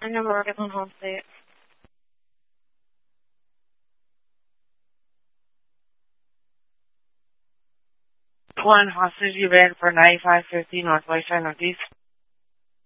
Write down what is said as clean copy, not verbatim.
I know Morgan's on home state. One hostage event for 9550 Northwest Northeast.